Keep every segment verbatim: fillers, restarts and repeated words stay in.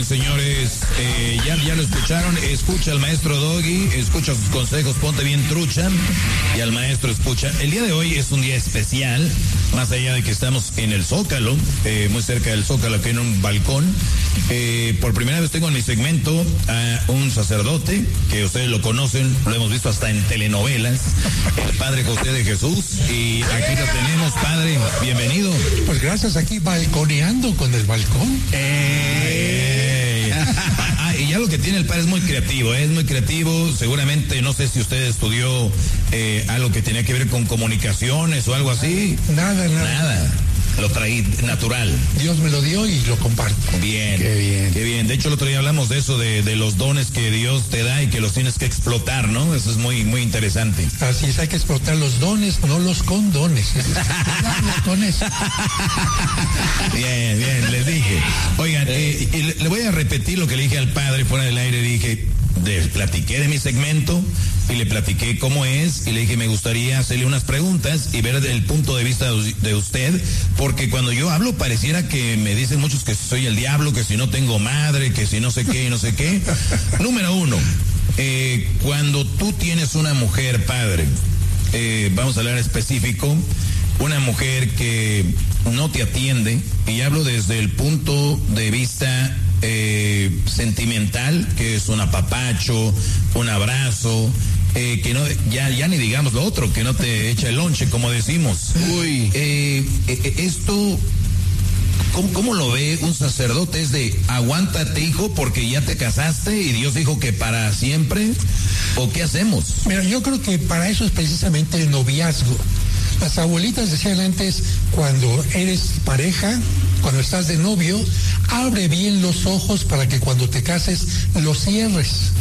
Señores, eh, ya, ya lo escucharon, escucha al maestro Doggy, escucha sus consejos, ponte bien trucha, y al maestro escucha. El día de hoy es un día especial, más allá de que estamos en el Zócalo, eh, muy cerca del Zócalo, aquí en un balcón. Eh, por primera vez tengo en mi segmento a un sacerdote, que ustedes lo conocen, lo hemos visto hasta en telenovelas, el Padre José de Jesús, y aquí lo tenemos, Padre, bienvenido. Pues gracias, aquí balconeando con el balcón. Eh, Ah, y ya lo que tiene el padre es muy creativo, ¿eh? es muy creativo, seguramente, no sé si usted estudió eh, algo que tenía que ver con comunicaciones o algo así. Nada, nada. Nada. Lo traí natural. Dios me lo dio y lo comparto. Bien. Qué bien. Qué bien. De hecho, el otro día hablamos de eso, de, de los dones que Dios te da y que los tienes que explotar, ¿no? Eso es muy, muy interesante. Así es, hay que explotar los dones, no los condones. Con eso. Bien, bien, les dije. Oigan, eh, eh, le voy a repetir lo que le dije al padre fuera del aire. Dije, de, platiqué de mi segmento y le platiqué cómo es y le dije, me gustaría hacerle unas preguntas y ver el punto de vista de usted, porque cuando yo hablo pareciera que me dicen muchos que soy el diablo, que si no tengo madre, que si no sé qué y no sé qué. Número uno, eh, cuando tú tienes una mujer, padre, eh, vamos a hablar específico, una mujer que no te atiende, y hablo desde el punto de vista eh, sentimental, que es un apapacho, un abrazo, eh, que no, ya, ya ni digamos lo otro, que no te echa el lonche, como decimos. Uy. Eh, eh, esto, ¿cómo, ¿cómo lo ve un sacerdote? Es de, aguántate, hijo, porque ya te casaste y Dios dijo que para siempre, ¿o qué hacemos? Mira, yo creo que para eso es precisamente el noviazgo. Las abuelitas decían antes, cuando eres pareja, cuando estás de novio, abre bien los ojos para que cuando te cases los cierres.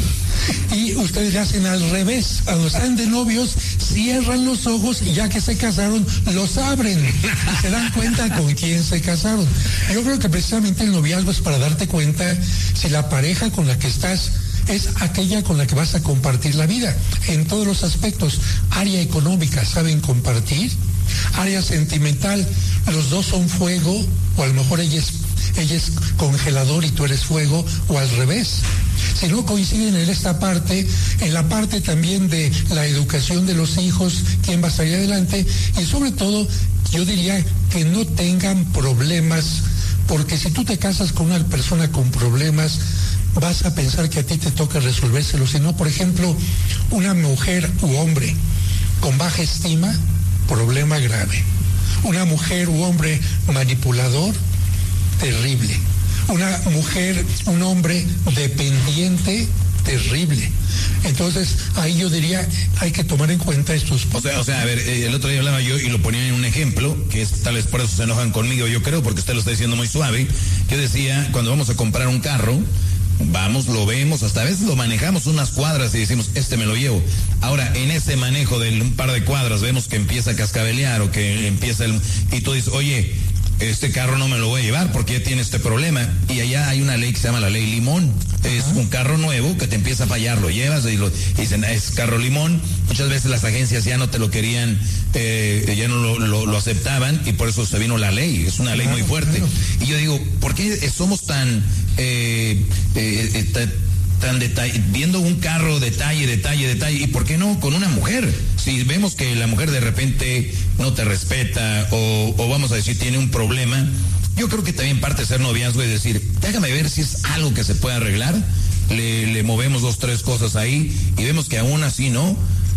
Y ustedes hacen al revés, cuando están de novios, cierran los ojos y ya que se casaron, los abren y se dan cuenta con quién se casaron. Yo creo que precisamente el noviazgo es para darte cuenta si la pareja con la que estás es aquella con la que vas a compartir la vida, en todos los aspectos. Área económica, ¿saben compartir? Área sentimental, los dos son fuego, o a lo mejor ella es, ella es congelador y tú eres fuego, o al revés. Si no coinciden en esta parte, en la parte también de la educación de los hijos, quién va a salir adelante, y sobre todo, yo diría que no tengan problemas, porque si tú te casas con una persona con problemas, vas a pensar que a ti te toca resolvérselo. Si no, por ejemplo, una mujer u hombre con baja estima, problema grave. Una mujer u hombre manipulador, terrible. Una mujer, un hombre dependiente, terrible. Entonces, ahí yo diría, hay que tomar en cuenta estos puntos. O sea, o sea, a ver, el otro día hablaba yo y lo ponía en un ejemplo, que es tal vez por eso se enojan conmigo, yo creo, porque usted lo está diciendo muy suave. Yo decía, cuando vamos a comprar un carro, vamos, lo vemos, hasta a veces lo manejamos unas cuadras y decimos, este me lo llevo. Ahora, en ese manejo de un par de cuadras, vemos que empieza a cascabelear o que empieza el... Y tú dices, oye, este carro no me lo voy a llevar porque ya tiene este problema. Y allá hay una ley que se llama la ley limón. Es un carro nuevo que te empieza a fallar, lo llevas y, lo, y dicen, es carro limón. Muchas veces las agencias ya no te lo querían, eh, ya no lo, lo, lo aceptaban, y por eso se vino la ley. Es una ley claro, muy fuerte. Claro. Y yo digo, ¿por qué somos tan... Eh, eh, eh, tan tan detalle, viendo un carro detalle, detalle, detalle, y por qué no con una mujer? Si vemos que la mujer de repente no te respeta o, o vamos a decir tiene un problema, yo creo que también parte de ser noviazgo y decir, déjame ver si es algo que se puede arreglar, le, le movemos dos, tres cosas ahí y vemos que aún así no,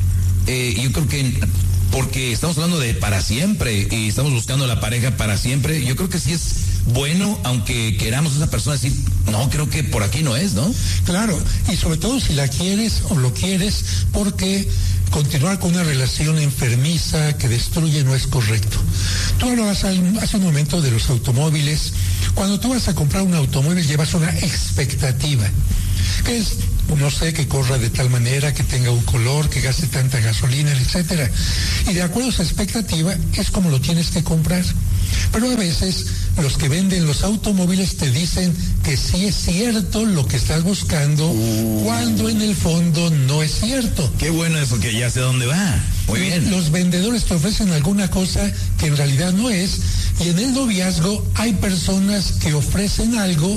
eh, yo creo que porque estamos hablando de para siempre y estamos buscando la pareja para siempre, yo creo que sí es bueno, aunque queramos a esa persona decir, no, creo que por aquí no es, ¿no? Claro, y sobre todo si la quieres o lo quieres, porque continuar con una relación enfermiza que destruye no es correcto. Tú hablabas hace un momento de los automóviles. Cuando tú vas a comprar un automóvil llevas una expectativa, que es, no sé, que corra de tal manera, que tenga un color, que gaste tanta gasolina, etcétera. Y de acuerdo a esa expectativa es como lo tienes que comprar. Pero a veces los que venden los automóviles te dicen que sí es cierto lo que estás buscando, uh. cuando en el fondo no es cierto. Qué bueno eso, que ya sé dónde va. Muy los, bien. Los vendedores te ofrecen alguna cosa que en realidad no es, y en el noviazgo hay personas que ofrecen algo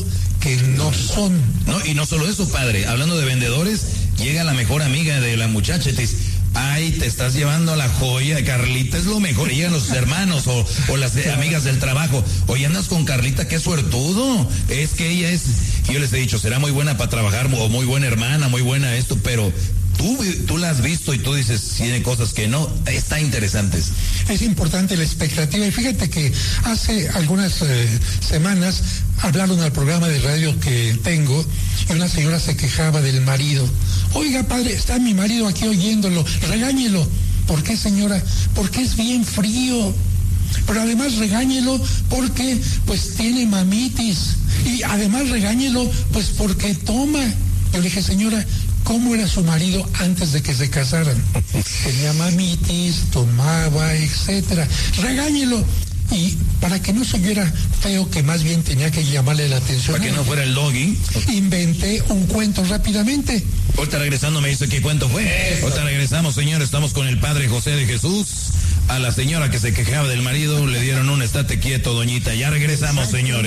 que no son. No, y no solo eso, padre, hablando de vendedores, llega la mejor amiga de la muchacha y te dice, ay, te estás llevando a la joya, Carlita es lo mejor, y llegan los hermanos o, o las amigas del trabajo, oye, andas con Carlita, qué suertudo, es que ella es, y yo les he dicho, será muy buena para trabajar, o muy buena hermana, muy buena esto, pero tú, tú la has visto y tú dices, tiene cosas que no, está interesantes. Es importante la expectativa, y fíjate que hace algunas eh, semanas hablaron al programa de radio que tengo, y una señora se quejaba del marido. Oiga, padre, está mi marido aquí oyéndolo, regáñelo. ¿Por qué, señora? Porque es bien frío. Pero además regáñelo porque pues tiene mamitis. Y además regáñelo pues porque toma. Yo le dije, señora, ¿cómo era su marido antes de que se casaran? Tenía mamitis, tomaba, etcétera. Regáñelo. Y para que no se oyera feo, que más bien tenía que llamarle la atención. Para que no fuera el doggy. Inventé un cuento rápidamente. Ahorita regresando me dice qué cuento fue. Ahorita regresamos, señor. Estamos con el padre José de Jesús. A la señora que se quejaba del marido le dieron un estate quieto, doñita. Ya regresamos, señores.